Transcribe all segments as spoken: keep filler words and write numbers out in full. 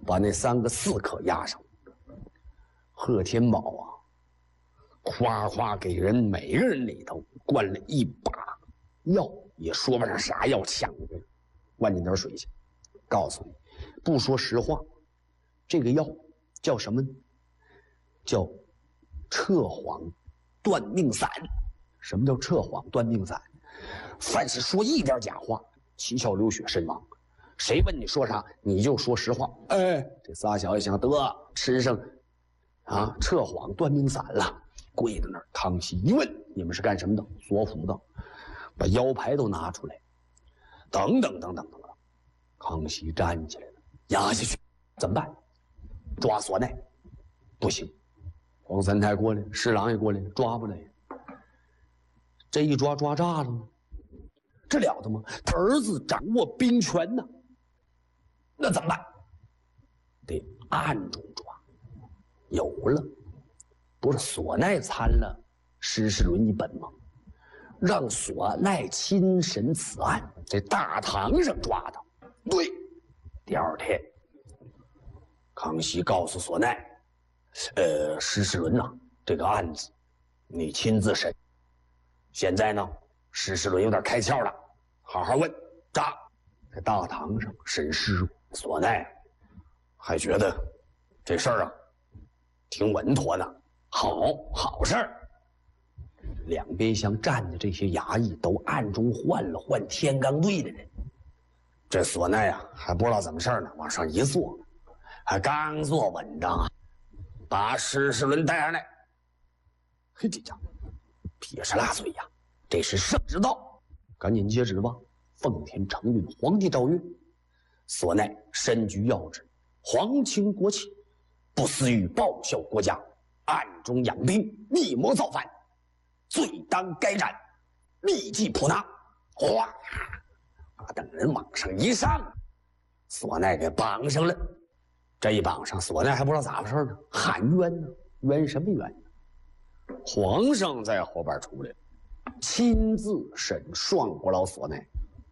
把那三个刺客押上。贺天宝啊，夸夸给人每个人里头灌了一把药，也说不上啥药，抢着灌进点水去，告诉你，不说实话，这个药叫什么呢？叫撤谎断命散。什么叫撤谎断命散？凡是说一点假话，七窍流血身亡。谁问你说啥，你就说实话。哎，这仨小子想得吃上啊撤谎断命散了，跪在那儿。康熙一问，你们是干什么的？索府的。把腰牌都拿出来，等等等等等等。康熙站起来了，压下去，怎么办？抓索奈，不行。皇三太过来，侍郎也过来，抓不来。这一抓抓炸了吗？这了得吗？他儿子掌握兵权呢，那怎么办？得暗中抓。有了，不是索奈参了施世伦一本吗？让索奈亲审此案，在大堂上抓他。对，第二天，康熙告诉索奈，呃，施世伦呐、啊，这个案子你亲自审。现在呢，施世伦有点开窍了，好好问。扎在大堂上审尸，索奈还觉得这事儿啊挺稳妥的，好好事儿。两边厢站的这些衙役都暗中换了换天罡队的人。这索奈啊还不知道怎么事儿呢，往上一坐，还刚坐稳当啊，把施世伦带上来。嘿，这家伙撇着辣嘴呀，这是圣之道，赶紧接旨吧。奉天承运，皇帝诏曰：索奈身居要职，皇亲国戚，不思于报效国家，暗中养兵，密谋造反，罪当该斩，立即捕拿。哗，把等人往上一上，索奈给绑上了。这一绑上，索奈还不知道咋回事呢，喊冤呢，冤什么冤呢？皇上在后边出来，亲自审双国老索奈。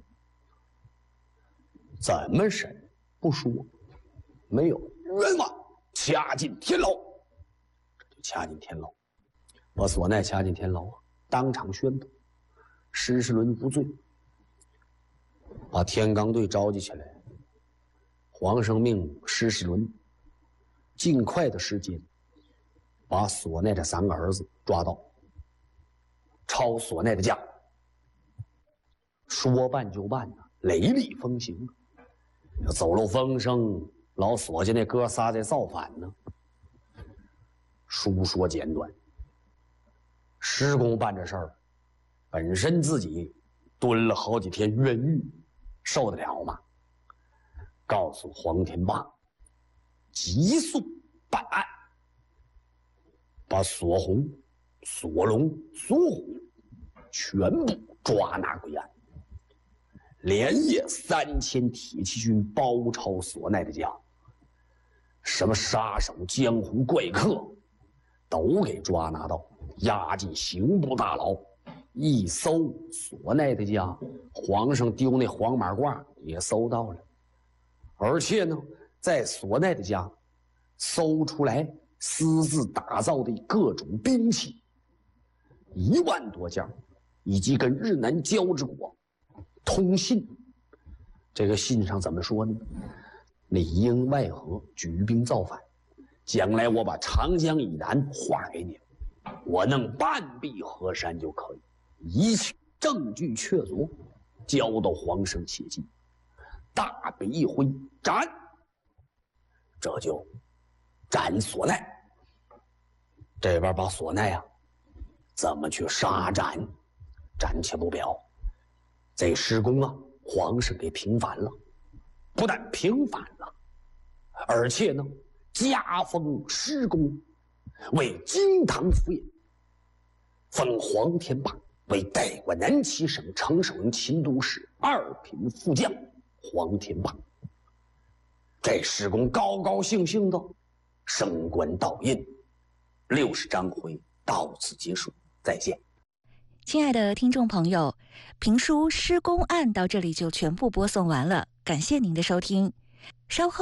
怎么审不说，没有冤枉，掐进天牢。这就掐进天牢，把索奈掐进天牢，当场宣布施世伦无罪，把天罡队召集起来。皇上命施世伦尽快的时间把索奈这三个儿子抓到，抄索奈的家。说办就办呢，雷厉风行。要走漏风声，老索家那哥仨在造反呢。书说简短，施公办这事儿，本身自己蹲了好几天冤狱，受得了吗？告诉黄天霸，急速办案，把索洪、索隆、索虎全部抓拿归案。连夜三千铁骑军包抄索奈的家，什么杀手、江湖怪客都给抓拿到，押进刑部大牢。一搜索奈的家，皇上丢那黄马褂也搜到了，而且呢，在索奈的家搜出来私自打造的各种兵器一万多件，以及跟日南交之国通信。这个信上怎么说呢？里应外合，举兵造反，将来我把长江以南划给你，我弄半壁河山就可以，一切证据确凿，交到皇上切记。大笔一挥，斩！这就斩索奈。这边把索奈啊怎么去杀斩，暂且不表。这施公啊，皇上给平反了，不但平反了，而且呢，加封施公为京堂府尹，封黄天霸为代管南齐省城守营秦都使二品副将。黄天霸，这施公高高兴兴的升官倒印。六十章回到此结束，再见。 亲爱的听众朋友，评书《施公案》到这里就全部播送完了，感谢您的收听。稍后